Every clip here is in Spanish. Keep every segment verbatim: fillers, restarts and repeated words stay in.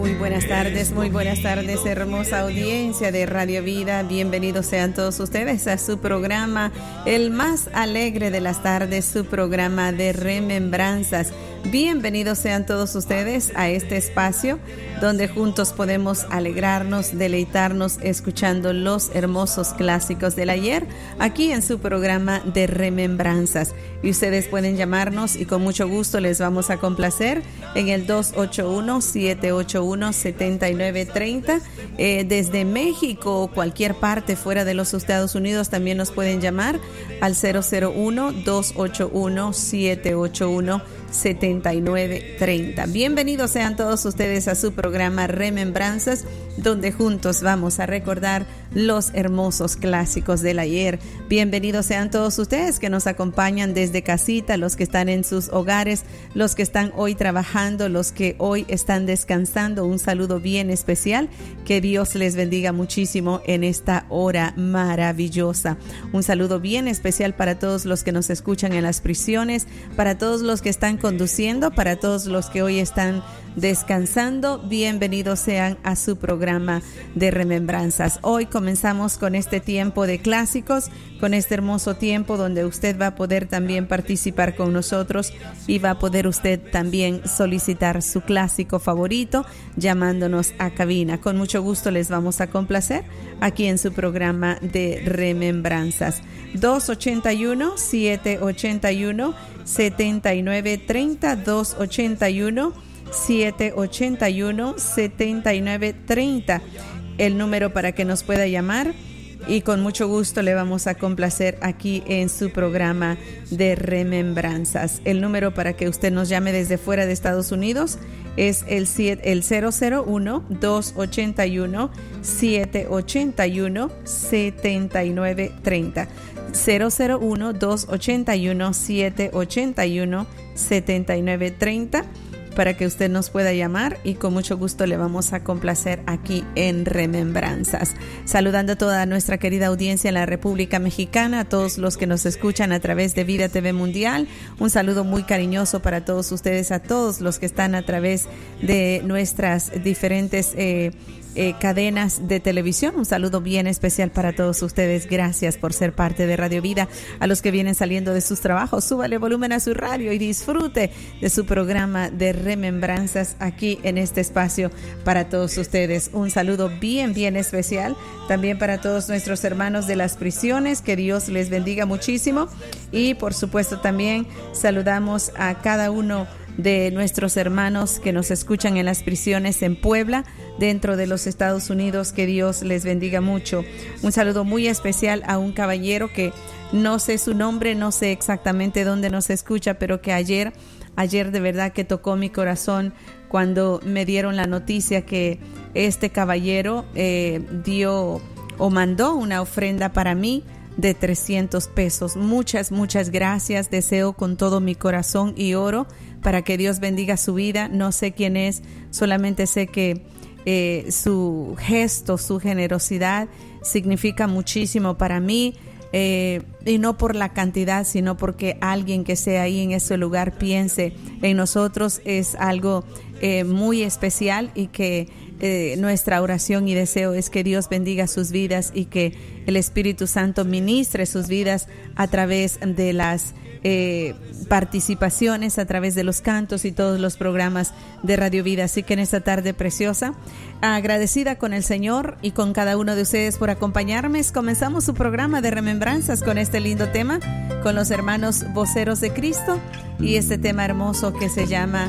Muy buenas tardes, muy buenas tardes, hermosa audiencia de Radio Vida. Bienvenidos sean todos ustedes a su programa, el más alegre de las tardes, su programa de remembranzas. Bienvenidos sean todos ustedes a este espacio donde juntos podemos alegrarnos, deleitarnos escuchando los hermosos clásicos del ayer aquí en su programa de remembranzas. Y ustedes pueden llamarnos y con mucho gusto les vamos a complacer en el dos ocho uno, siete ocho uno, siete nueve tres cero. Eh, desde México o cualquier parte fuera de los Estados Unidos también nos pueden llamar al cero cero uno, dos ocho uno, siete ocho uno, siete nueve tres cero. Bienvenidos sean todos ustedes a su programa Remembranzas, donde juntos vamos a recordar los hermosos clásicos del ayer. Bienvenidos sean todos ustedes que nos acompañan desde casita, los que están en sus hogares, los que están hoy trabajando, los que hoy están descansando. Un saludo bien especial. Que Dios les bendiga muchísimo en esta hora maravillosa. Un saludo bien especial para todos los que nos escuchan en las prisiones, para todos los que están conduciendo, para todos los que hoy están descansando. Bienvenidos sean a su programa de remembranzas. Hoy comenzamos con este tiempo de clásicos, con este hermoso tiempo donde usted va a poder también participar con nosotros y va a poder usted también solicitar su clásico favorito llamándonos a cabina. Con mucho gusto les vamos a complacer aquí en su programa de remembranzas. dos ocho uno, siete ocho uno, siete nueve tres cero, dos ocho uno, siete ocho uno, siete nueve tres cero, el número para que nos pueda llamar y con mucho gusto le vamos a complacer aquí en su programa de remembranzas. El número para que usted nos llame desde fuera de Estados Unidos es el, el cero cero uno, dos ocho uno, siete ocho uno, siete nueve tres cero. cero cero uno, dos ocho uno, siete ocho uno, siete nueve tres cero para que usted nos pueda llamar y con mucho gusto le vamos a complacer aquí en Remembranzas. Saludando a toda nuestra querida audiencia en la República Mexicana, a todos los que nos escuchan a través de Vida T V Mundial, un saludo muy cariñoso para todos ustedes, a todos los que están a través de nuestras diferentes eh, Eh, cadenas de televisión. Un saludo bien especial para todos ustedes. Gracias por ser parte de Radio Vida. A los que vienen saliendo de sus trabajos, súbale volumen a su radio y disfrute de su programa de remembranzas aquí en este espacio para todos ustedes. Un saludo bien, bien especial también para todos nuestros hermanos de las prisiones. Que Dios les bendiga muchísimo. Y por supuesto también saludamos a cada uno de nuestros hermanos que nos escuchan en las prisiones en Puebla, dentro de los Estados Unidos. Que Dios les bendiga mucho. Un saludo muy especial a un caballero que no sé su nombre, no sé exactamente dónde nos escucha, pero que ayer, ayer de verdad que tocó mi corazón cuando me dieron la noticia que este caballero eh, dio o mandó una ofrenda para mí de trescientos pesos. Muchas, muchas gracias. Deseo con todo mi corazón y oro para que Dios bendiga su vida. No sé quién es, solamente sé que eh, su gesto, su generosidad significa muchísimo para mí, eh, y no por la cantidad, sino porque alguien que sea ahí en ese lugar piense en nosotros. Es algo eh, muy especial y que Eh, nuestra oración y deseo es que Dios bendiga sus vidas y que el Espíritu Santo ministre sus vidas a través de las eh, participaciones, a través de los cantos y todos los programas de Radio Vida. Así que en esta tarde preciosa, agradecida con el Señor y con cada uno de ustedes por acompañarme, comenzamos su programa de remembranzas con este lindo tema, con los hermanos voceros de Cristo y este tema hermoso que se llama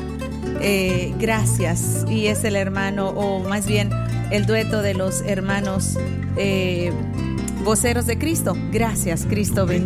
Eh, gracias, y es el hermano, o más bien el dueto de los hermanos eh, voceros de Cristo. Gracias, Cristo bendiga.